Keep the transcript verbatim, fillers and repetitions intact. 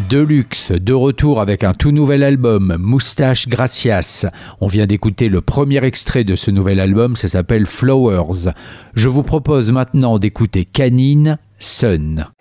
Deluxe, de retour avec un tout nouvel album, Moustache Gracias. On vient d'écouter le premier extrait de ce nouvel album, ça s'appelle Flowers. Je vous propose maintenant d'écouter Canine, Sun.